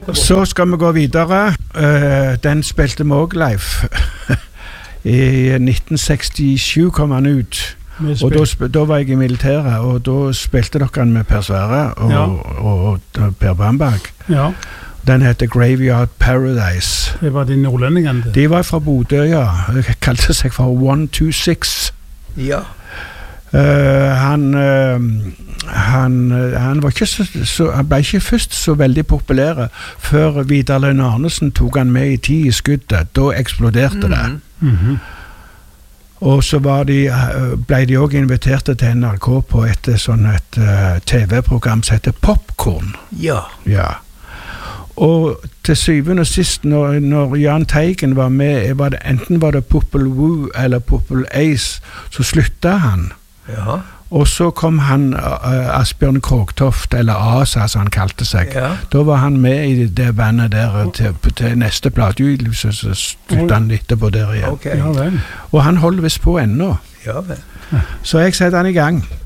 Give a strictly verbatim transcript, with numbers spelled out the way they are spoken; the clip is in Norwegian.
Så skal vi gå videre. Uh, den spilte vi også live. I nitten sekstisju kom han ut. Og da, da var jeg i militæret, og da spilte dere med Per Sverre og, ja. og, og, og Per Bamberg. Ja. Den heter Graveyard Paradise. Det var de nordlendingene? De var fra Bodø, ja. De kalte seg for one two six. Ja. Uh, han, uh, han, han, var ikke så, så, han ble ikke først så veldig populær før Vidar Lønn Arnesen tok han med i ti i skuddet. Da eksploderte det. Mm. Mm-hmm. Og så var de, ble de også invitert til N R K på et sånn et uh, T V-program som heter Popcorn. Ja. Ja. Og til syvende og sist, når, når Jahn Teigen var med, var det, enten var det Popple Woo eller Popple Ace, så sluttet han. Ja. Og så kom han, uh, Asbjørn Krogtoft, eller Asa som han kalte seg. Ja. Da var han med i det bandet der til, til neste plateutgivelse, så sluttet han etterpå der igjen. Okay. Ja, vel. Og han holder vist på ennå. Ja, vel. Så jeg setter han i gang.